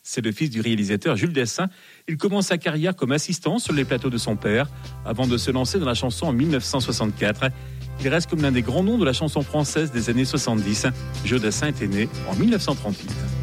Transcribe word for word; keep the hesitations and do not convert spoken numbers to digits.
C'est le fils du réalisateur Jules Dassin. Il commence sa carrière comme assistant sur les plateaux de son père, avant de se lancer dans la chanson en dix-neuf cent soixante-quatre. Il reste comme l'un des grands noms de la chanson française des années soixante-dix. Jules Dassin était né en dix-neuf cent trente-huit.